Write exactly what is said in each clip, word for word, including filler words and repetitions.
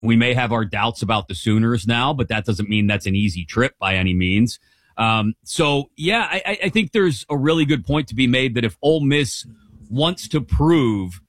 We may have our doubts about the Sooners now, but that doesn't mean that's an easy trip by any means. Um, so, yeah, I, I think there's a really good point to be made that if Ole Miss wants to prove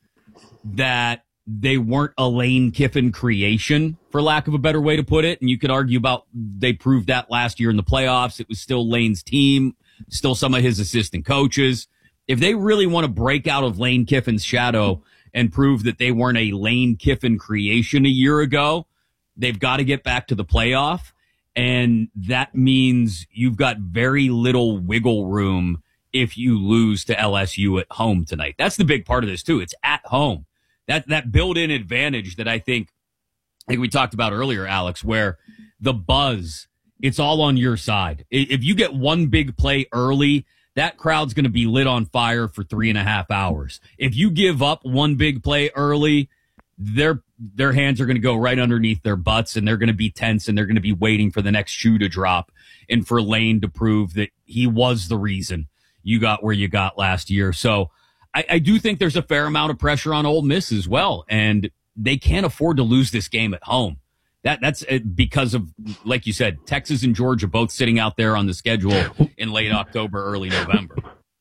that they weren't a Lane Kiffin creation, for lack of a better way to put it, and you could argue about they proved that last year in the playoffs. It was still Lane's team, still some of his assistant coaches. If they really want to break out of Lane Kiffin's shadow and prove that they weren't a Lane Kiffin creation a year ago, they've got to get back to the playoff. And that means you've got very little wiggle room if you lose to L S U at home tonight. That's the big part of this, too. It's at home. That that built-in advantage that I think, I think we talked about earlier, Alex, where the buzz, it's all on your side. If you get one big play early, that crowd's going to be lit on fire for three and a half hours. If you give up one big play early, their their hands are going to go right underneath their butts, and they're going to be tense, and they're going to be waiting for the next shoe to drop and for Lane to prove that he was the reason you got where you got last year. So I, I do think there's a fair amount of pressure on Ole Miss as well, and they can't afford to lose this game at home. That That's because of, like you said, Texas and Georgia both sitting out there on the schedule in late October, early November.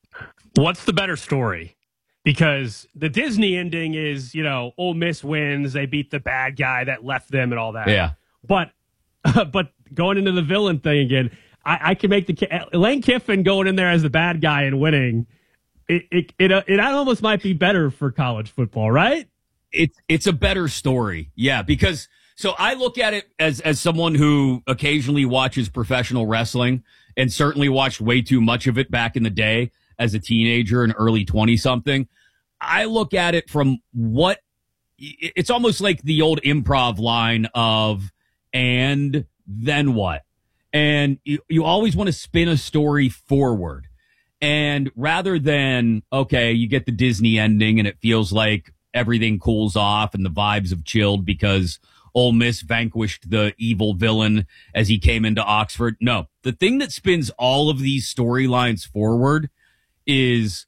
What's the better story? Because the Disney ending is, you know, Ole Miss wins, they beat the bad guy that left them and all that. Yeah. But uh, but going into the villain thing again, I, I can make the Lane Kiffin going in there as the bad guy and winning. It it it, uh, it almost might be better for college football, right? It's it's a better story, yeah. Because so I look at it as as someone who occasionally watches professional wrestling and certainly watched way too much of it back in the day as a teenager and early twenty something. I look at it from what it's almost like the old improv line of and then what, and you you always want to spin a story forward. And rather than, okay, you get the Disney ending and it feels like everything cools off and the vibes have chilled because Ole Miss vanquished the evil villain as he came into Oxford. No, the thing that spins all of these storylines forward is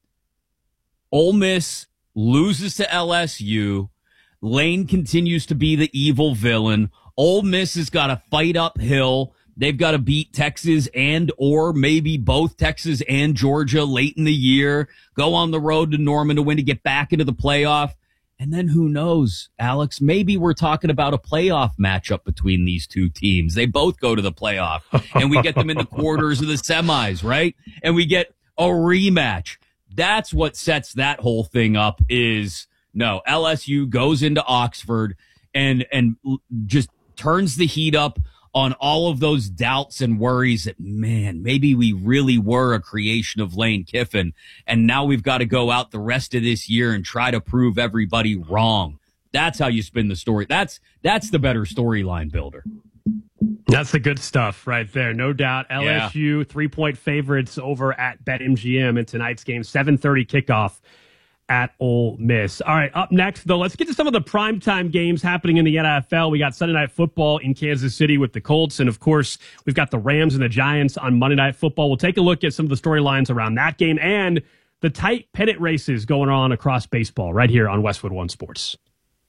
Ole Miss loses to L S U. Lane continues to be the evil villain. Ole Miss has got to fight uphill. They've got to beat Texas and or maybe both Texas and Georgia late in the year, go on the road to Norman to win to get back into the playoff. And then who knows, Alex, maybe we're talking about a playoff matchup between these two teams. They both go to the playoff and we get them in the quarters of the semis, right? And we get a rematch. That's what sets that whole thing up is no, L S U goes into Oxford and, and just turns the heat up on all of those doubts and worries that, man, maybe we really were a creation of Lane Kiffin, and now we've got to go out the rest of this year and try to prove everybody wrong. That's how you spin the story. That's that's the better storyline builder. That's the good stuff right there, no doubt. L S U, yeah. three-point favorites over at BetMGM in tonight's game, seven thirty kickoff at Ole Miss. All right, up next, though, let's get to some of the primetime games happening in the N F L. We got Sunday Night Football in Kansas City with the Colts, and, of course, we've got the Rams and the Giants on Monday Night Football. We'll take a look at some of the storylines around that game and the tight pennant races going on across baseball right here on Westwood One Sports.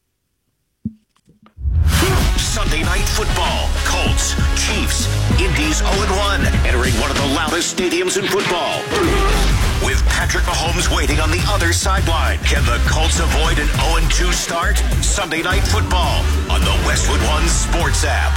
Sunday Night Football, Colts, Chiefs, Indy's oh and one, entering one of the loudest stadiums in football. With Patrick Mahomes waiting on the other sideline, can the Colts avoid an oh and two start? Sunday Night Football on the Westwood One Sports app.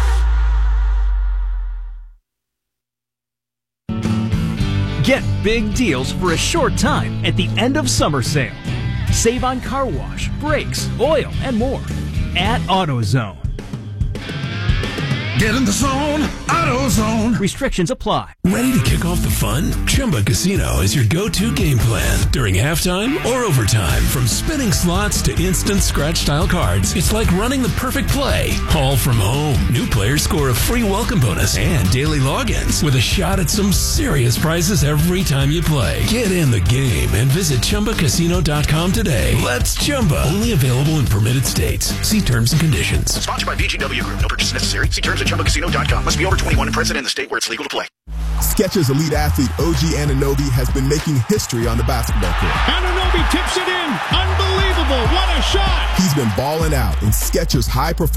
Get big deals for a short time at the end of summer sale. Save on car wash, brakes, oil, and more at AutoZone. Get in the zone, AutoZone. Restrictions apply. Ready to kick off the fun? Chumba Casino is your go-to game plan during halftime or overtime. From spinning slots to instant scratch-style cards, it's like running the perfect play, all from home. New players score a free welcome bonus and daily logins with a shot at some serious prizes every time you play. Get in the game and visit Chumba Casino dot com today. Let's Chumba. Only available in permitted states. See terms and conditions. Sponsored by V G W Group. No purchase necessary. See terms at Chumba Casino dot com. Must be over twenty-one and present in the state where it's legal to play. Skechers elite athlete O G Anunoby has been making history on the basketball court. Anunoby tips it in. Unbelievable. What a shot. He's been balling out in Skechers high performance